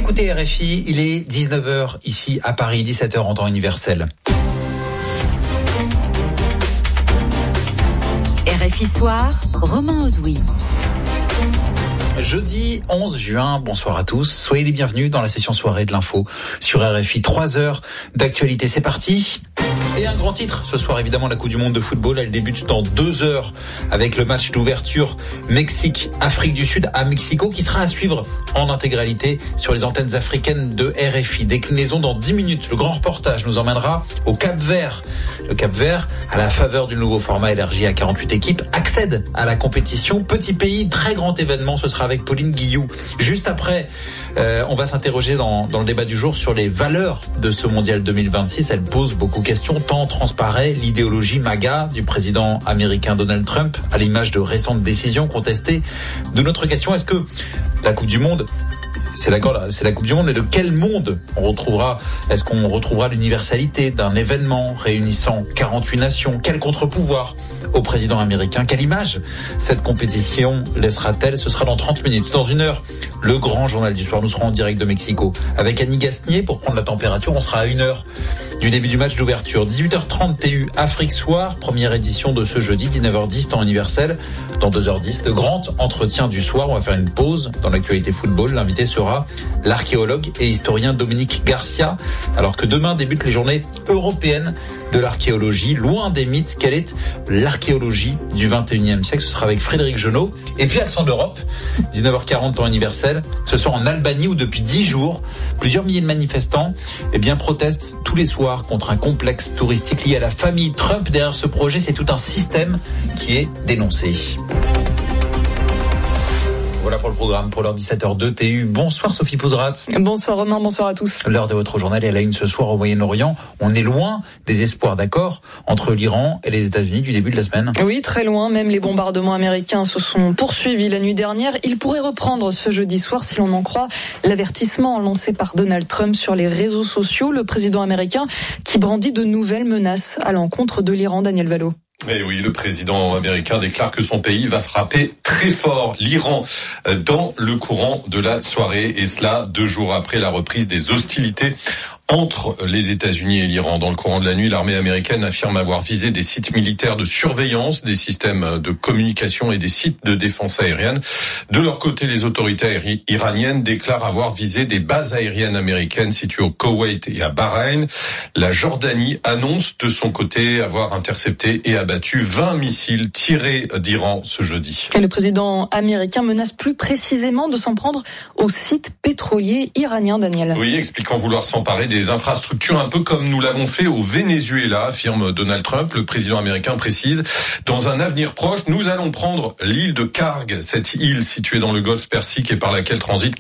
écoutez RFI, il est 19h ici à Paris, 17h en temps universel. RFI Soir, Romain Ozoui. Jeudi 11 juin, bonsoir à tous. Soyez les bienvenus dans la session soirée de l'info sur RFI. 3 heures d'actualité, c'est parti. Et un grand titre ce soir, évidemment, la Coupe du Monde de football. Elle débute dans 2 heures avec le match d'ouverture Mexique-Afrique du Sud à Mexico, qui sera à suivre en intégralité sur les antennes africaines de RFI. Déclinaison dans 10 minutes. Le grand reportage nous emmènera au Cap-Vert. Le Cap-Vert, à la faveur du nouveau format élargi à 48 équipes, accède à la compétition. Petit pays, très grand événement. Ce sera avec Pauline Guillou. Juste après, on va s'interroger dans le débat du jour sur les valeurs de ce mondial 2026. Elle pose beaucoup de questions, tant transparaît l'idéologie MAGA du président américain Donald Trump, à l'image de récentes décisions contestées. De notre question, est-ce que la Coupe du Monde, c'est la Coupe du Monde, mais de quel monde est-ce qu'on retrouvera l'universalité d'un événement réunissant 48 nations? Quel contre-pouvoir au président américain? Quelle image cette compétition laissera-t-elle? Ce sera dans 30 minutes. Dans 1 heure, le grand journal du soir. Nous serons en direct de Mexico avec Annie Gasnier pour prendre la température. On sera à 1 heure du début du match d'ouverture. 18h30 TU Afrique Soir, première édition de ce jeudi, 19h10 temps universel. Dans 2h10, le grand entretien du soir. On va faire une pause dans l'actualité football. L'invité sera l'archéologue et historien Dominique Garcia. Alors que demain débutent les journées européennes de l'archéologie. Loin des mythes, quelle est l'archéologie du 21e siècle? Ce sera avec Frédéric Genot. Et puis accent d'Europe, 19h40 temps universel. Ce soir en Albanie où depuis 10 jours, plusieurs milliers de manifestants protestent tous les soirs contre un complexe touristique lié à la famille Trump. Derrière ce projet, c'est tout un système qui est dénoncé. Voilà pour le programme, pour l'heure 17h02 TU. Bonsoir Sophie Pouzrat. Bonsoir Romain, bonsoir à tous. L'heure de votre journal est à la une ce soir au Moyen-Orient. On est loin des espoirs d'accord entre l'Iran et les États-Unis du début de la semaine. Oui, très loin. Même les bombardements américains se sont poursuivis la nuit dernière. Ils pourraient reprendre ce jeudi soir si l'on en croit l'avertissement lancé par Donald Trump sur les réseaux sociaux. Le président américain qui brandit de nouvelles menaces à l'encontre de l'Iran. Daniel Valo. Et oui, le président américain déclare que son pays va frapper très fort l'Iran dans le courant de la soirée, et cela 2 jours après la reprise des hostilités entre les États-Unis et l'Iran. Dans le courant de la nuit, l'armée américaine affirme avoir visé des sites militaires de surveillance, des systèmes de communication et des sites de défense aérienne. De leur côté, les autorités iraniennes déclarent avoir visé des bases aériennes américaines situées au Koweït et à Bahreïn. La Jordanie annonce de son côté avoir intercepté et abattu 20 missiles tirés d'Iran ce jeudi. Et le président américain menace plus précisément de s'en prendre aux sites pétroliers iraniens, Daniel. Oui, expliquant vouloir s'emparer des infrastructures, un peu comme nous l'avons fait au Venezuela, affirme Donald Trump. Le président américain précise: dans un avenir proche, nous allons prendre l'île de Karg, cette île située dans le golfe Persique et par laquelle transite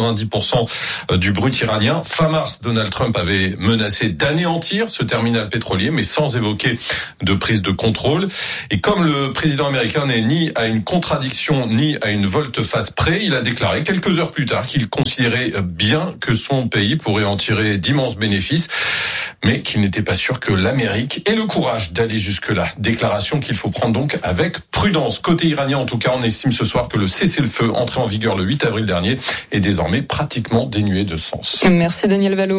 90% du brut iranien. Fin mars, Donald Trump avait menacé d'anéantir ce terminal pétrolier, mais sans évoquer de prise de contrôle. Et comme le président américain n'est ni à une contradiction ni à une volte-face près, il a déclaré quelques heures plus tard qu'il considérait bien que son pays pourrait en tirer d'immenses bénéfices, mais qu'il n'était pas sûr que l'Amérique ait le courage d'aller jusque-là. Déclaration qu'il faut prendre donc avec prudence. Côté iranien, en tout cas, on estime ce soir que le cessez-le-feu entré en vigueur le 8 avril dernier est désormais pratiquement dénué de sens. Merci Daniel Valo.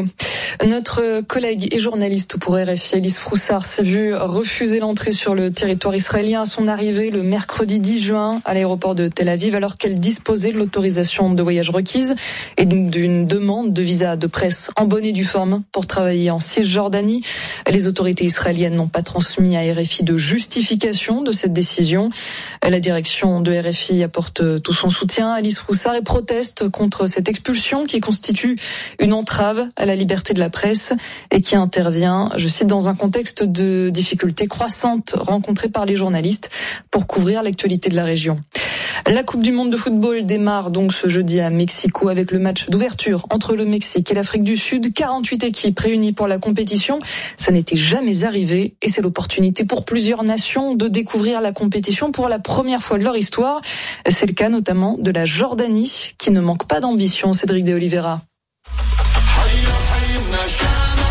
Notre collègue et journaliste pour RFI, Elise Froussard, s'est vue refuser l'entrée sur le territoire israélien à son arrivée le mercredi 10 juin à l'aéroport de Tel Aviv, alors qu'elle disposait de l'autorisation de voyage requise et d'une demande de visa de presse en bonne et due forme pour travailler en Cisjordanie. Les autorités israéliennes n'ont pas transmis à RFI de justification de cette décision. La direction de RFI apporte tout son soutien à Elise Froussard et proteste contre cette expulsion qui constitue une entrave à la liberté de la presse et qui intervient, je cite, dans un contexte de difficultés croissantes rencontrées par les journalistes pour couvrir l'actualité de la région. La Coupe du Monde de football démarre donc ce jeudi à Mexico avec le match d'ouverture entre le Mexique et l'Afrique du Sud. 48 équipes réunies pour la compétition. Ça n'était jamais arrivé et c'est l'opportunité pour plusieurs nations de découvrir la compétition pour la première fois de leur histoire. C'est le cas notamment de la Jordanie qui ne manque pas d'ambition. Cédric de Oliveira.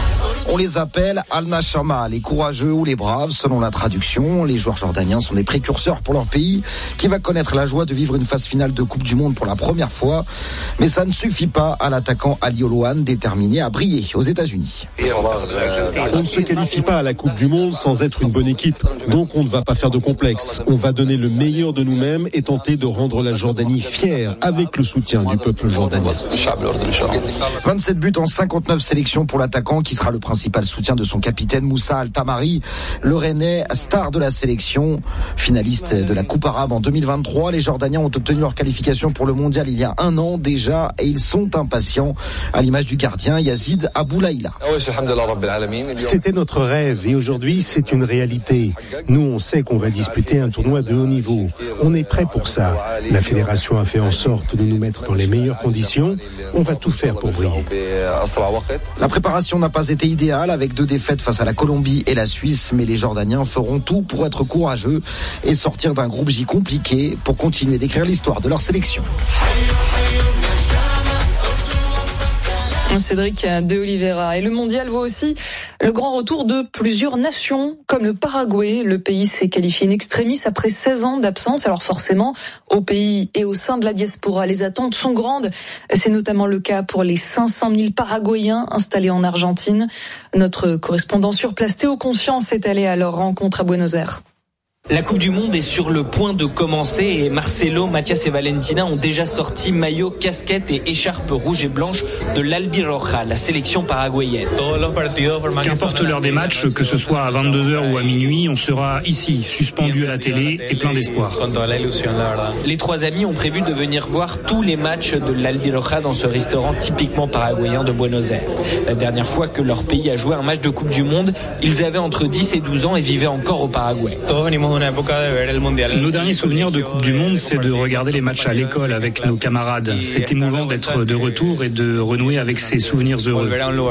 On les appelle Al-Nashama, les courageux ou les braves, selon la traduction. Les joueurs jordaniens sont des précurseurs pour leur pays, qui va connaître la joie de vivre une phase finale de Coupe du Monde pour la première fois. Mais ça ne suffit pas à l'attaquant Ali Oloan, déterminé à briller aux États-Unis. On ne se qualifie pas à la Coupe du Monde sans être une bonne équipe. Donc on ne va pas faire de complexe. On va donner le meilleur de nous-mêmes et tenter de rendre la Jordanie fière avec le soutien du peuple jordanien. 27 buts en 59 sélections pour l'attaquant qui sera le principal soutien de son capitaine Moussa Al-Tamari, le Rennais, star de la sélection, finaliste de la Coupe arabe en 2023. Les Jordaniens ont obtenu leur qualification pour le mondial il y a un an déjà et ils sont impatients, à l'image du gardien Yazid Aboulaïla. C'était notre rêve et aujourd'hui c'est une réalité. Nous on sait qu'on va disputer un tournoi de haut niveau. On est prêt pour ça. La fédération a fait en sorte de nous mettre dans les meilleures conditions. On va tout faire pour briller. La préparation n'a pas été idéale avec 2 défaites face à la Colombie et la Suisse, mais les Jordaniens feront tout pour être courageux et sortir d'un groupe J compliqué pour continuer d'écrire l'histoire de leur sélection. Cédric de Oliveira. Et le mondial voit aussi le grand retour de plusieurs nations, comme le Paraguay. Le pays s'est qualifié in extremis après 16 ans d'absence. Alors forcément, au pays et au sein de la diaspora, les attentes sont grandes. C'est notamment le cas pour les 500 000 Paraguayens installés en Argentine. Notre correspondant sur place, Théo Conscience, est allé à leur rencontre à Buenos Aires. La Coupe du Monde est sur le point de commencer et Marcelo, Mathias et Valentina ont déjà sorti maillot, casquette et écharpe rouge et blanche de l'Albiroja, la sélection paraguayenne. Qu'importe l'heure des matchs, que ce soit à 22h ou à minuit, on sera ici, suspendu à la télé et plein d'espoir. Les 3 amis ont prévu de venir voir tous les matchs de l'Albiroja dans ce restaurant typiquement paraguayen de Buenos Aires. La dernière fois que leur pays a joué un match de Coupe du Monde, ils avaient entre 10 et 12 ans et vivaient encore au Paraguay. Nos derniers souvenirs de Coupe du Monde, c'est de regarder les matchs à l'école avec nos camarades. C'est émouvant d'être de retour et de renouer avec ces souvenirs heureux.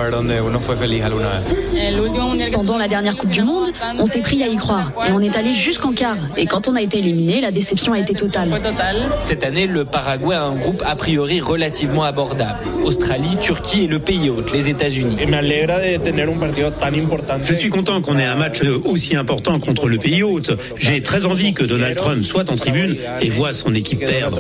Pendant la dernière Coupe du Monde, on s'est pris à y croire et on est allé jusqu'en quart. Et quand on a été éliminé, la déception a été totale. Cette année, le Paraguay a un groupe a priori relativement abordable. Australie, Turquie et le pays hôte, les États-Unis. Je suis content qu'on ait un match aussi important contre le pays hôte. J'ai très envie que Donald Trump soit en tribune et voit son équipe perdre.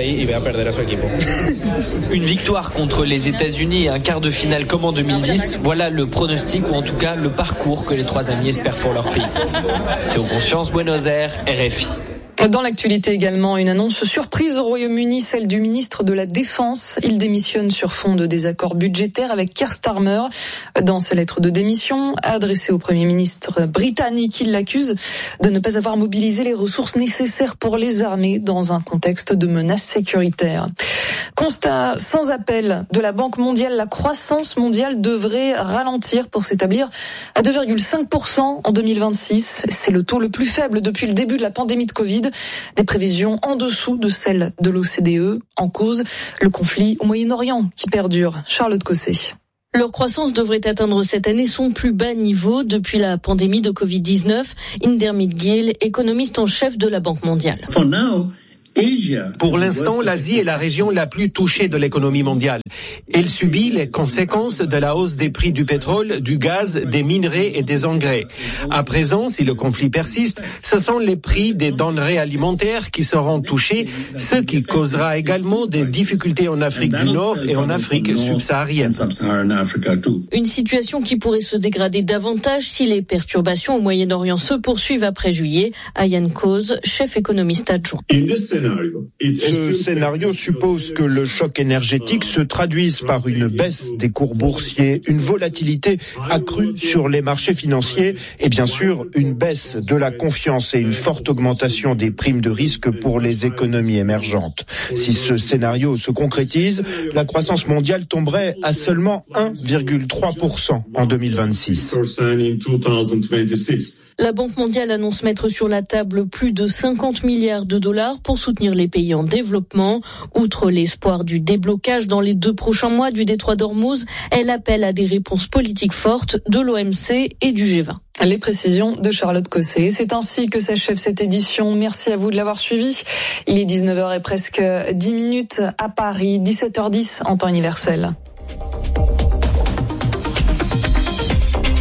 Une victoire contre les États-Unis et un quart de finale comme en 2010, voilà le pronostic ou en tout cas le parcours que les 3 amis espèrent pour leur pays. Théo Conscience, Buenos Aires, RFI. Dans l'actualité également, une annonce surprise au Royaume-Uni, celle du ministre de la Défense. Il démissionne sur fond de désaccords budgétaires avec Keir Starmer. Dans ses lettres de démission adressées au Premier ministre britannique, il l'accuse de ne pas avoir mobilisé les ressources nécessaires pour les armées dans un contexte de menace sécuritaire. Constat sans appel de la Banque mondiale, la croissance mondiale devrait ralentir pour s'établir à 2,5% en 2026. C'est le taux le plus faible depuis le début de la pandémie de Covid. Des prévisions en dessous de celles de l'OCDE. En cause, le conflit au Moyen-Orient qui perdure. Charlotte Cosset. Leur croissance devrait atteindre cette année son plus bas niveau depuis la pandémie de Covid-19. Indermit Gill, économiste en chef de la Banque mondiale. Pour l'instant, l'Asie est la région la plus touchée de l'économie mondiale. Elle subit les conséquences de la hausse des prix du pétrole, du gaz, des minerais et des engrais. À présent, si le conflit persiste, ce sont les prix des denrées alimentaires qui seront touchés, ce qui causera également des difficultés en Afrique du Nord et en Afrique subsaharienne. Une situation qui pourrait se dégrader davantage si les perturbations au Moyen-Orient se poursuivent après juillet. Ayan Koz, chef économiste adjoint. Ce scénario suppose que le choc énergétique se traduise par une baisse des cours boursiers, une volatilité accrue sur les marchés financiers et bien sûr une baisse de la confiance et une forte augmentation des primes de risque pour les économies émergentes. Si ce scénario se concrétise, la croissance mondiale tomberait à seulement 1,3% en 2026. La Banque mondiale annonce mettre sur la table plus de 50 milliards de dollars pour soutenir les pays en développement. Outre l'espoir du déblocage dans les 2 prochains mois du détroit d'Ormuz, elle appelle à des réponses politiques fortes de l'OMC et du G20. Les précisions de Charlotte Cosset. C'est ainsi que s'achève cette édition. Merci à vous de l'avoir suivi. Il est 19h et presque 10 minutes à Paris, 17h10 en temps universel.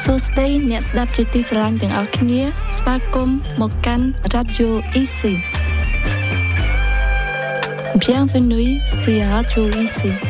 អ្នកស្ដាប់ជាទីស្រឡាញ់ទាំងអស់គ្នាស្វាគមន៍មកកាន់ Radio Easy Bienvenue sur Radio Easy